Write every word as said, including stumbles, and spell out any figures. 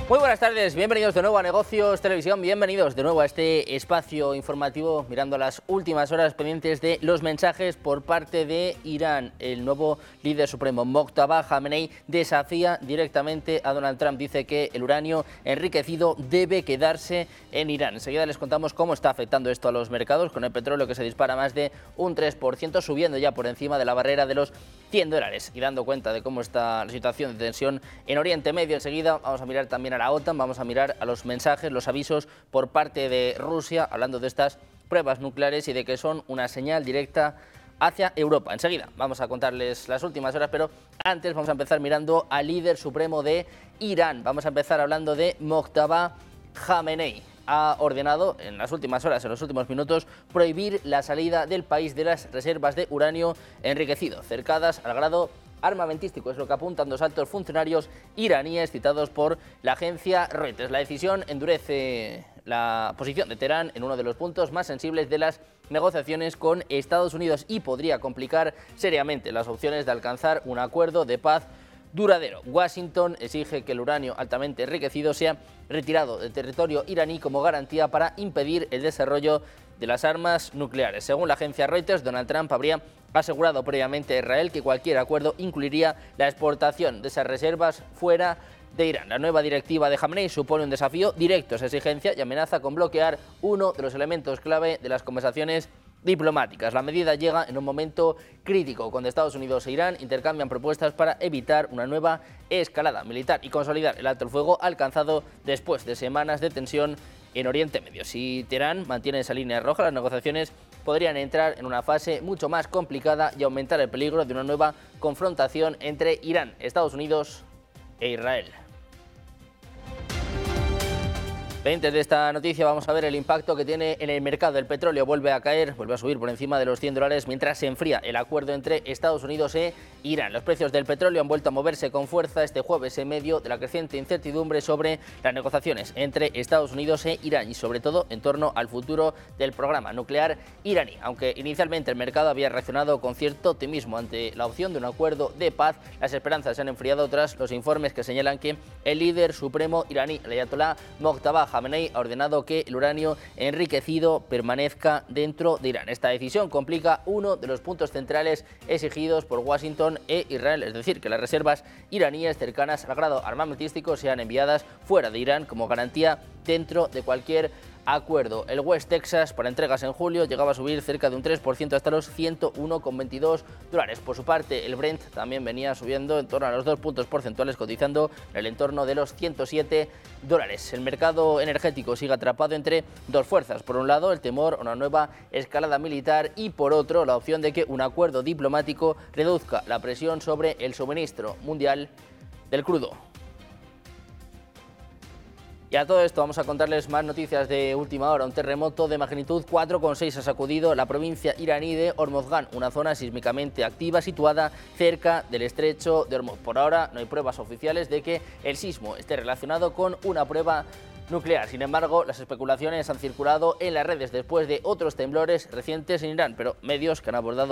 Muy buenas tardes, bienvenidos de nuevo a Negocios Televisión, bienvenidos de nuevo a este espacio informativo mirando las últimas horas pendientes de los mensajes por parte de Irán. El nuevo líder supremo, Mojtaba Khamenei, desafía directamente a Donald Trump, dice que el uranio enriquecido debe quedarse en Irán. Enseguida les contamos cómo está afectando esto a los mercados, con el petróleo que se dispara más de un tres por ciento, subiendo ya por encima de la barrera de los cien dólares y dando cuenta de cómo está la situación de tensión en Oriente Medio. Enseguida vamos a mirar también a la OTAN, vamos a mirar a los mensajes, los avisos por parte de Rusia, hablando de estas pruebas nucleares y de que son una señal directa hacia Europa. Enseguida vamos a contarles las últimas horas, pero antes vamos a empezar mirando al líder supremo de Irán. Vamos a empezar hablando de Mojtaba Khamenei. Ha ordenado en las últimas horas, en los últimos minutos, prohibir la salida del país de las reservas de uranio enriquecido, cercadas al grado armamentístico. Es lo que apuntan dos altos funcionarios iraníes citados por la agencia Reuters. La decisión endurece la posición de Teherán en uno de los puntos más sensibles de las negociaciones con Estados Unidos y podría complicar seriamente las opciones de alcanzar un acuerdo de paz duradero. Washington exige que el uranio altamente enriquecido sea retirado del territorio iraní como garantía para impedir el desarrollo de las armas nucleares. Según la agencia Reuters, Donald Trump habría asegurado previamente a Israel que cualquier acuerdo incluiría la exportación de esas reservas fuera de Irán. La nueva directiva de Khamenei supone un desafío directo a esa exigencia y amenaza con bloquear uno de los elementos clave de las conversaciones diplomáticas. La medida llega en un momento crítico, cuando Estados Unidos e Irán intercambian propuestas para evitar una nueva escalada militar y consolidar el alto el fuego alcanzado después de semanas de tensión en Oriente Medio. Si Teherán mantiene esa línea roja, las negociaciones podrían entrar en una fase mucho más complicada y aumentar el peligro de una nueva confrontación entre Irán, Estados Unidos e Israel. Pendientes de esta noticia, vamos a ver el impacto que tiene en el mercado. El petróleo vuelve a caer, vuelve a subir por encima de los cien dólares mientras se enfría el acuerdo entre Estados Unidos e Irán. Los precios del petróleo han vuelto a moverse con fuerza este jueves en medio de la creciente incertidumbre sobre las negociaciones entre Estados Unidos e Irán y sobre todo en torno al futuro del programa nuclear iraní. Aunque inicialmente el mercado había reaccionado con cierto optimismo ante la opción de un acuerdo de paz, las esperanzas se han enfriado tras los informes que señalan que el líder supremo iraní, el ayatolá Mojtaba Khamenei, ha ordenado que el uranio enriquecido permanezca dentro de Irán. Esta decisión complica uno de los puntos centrales exigidos por Washington e Israel, es decir, que las reservas iraníes cercanas al grado armamentístico sean enviadas fuera de Irán como garantía dentro de cualquier acuerdo. El West Texas, para entregas en julio, llegaba a subir cerca de un tres por ciento hasta los ciento uno coma veintidós dólares. Por su parte, el Brent también venía subiendo en torno a los dos puntos porcentuales, cotizando en el entorno de los ciento siete dólares. El mercado energético sigue atrapado entre dos fuerzas. Por un lado, el temor a una nueva escalada militar y, por otro, la opción de que un acuerdo diplomático reduzca la presión sobre el suministro mundial del crudo. Y a todo esto vamos a contarles más noticias de última hora. Un terremoto de magnitud cuatro coma seis ha sacudido la provincia iraní de Hormozgan, una zona sísmicamente activa situada cerca del estrecho de Hormuz. Por ahora no hay pruebas oficiales de que el sismo esté relacionado con una prueba nuclear. Sin embargo, las especulaciones han circulado en las redes después de otros temblores recientes en Irán, pero medios que han abordado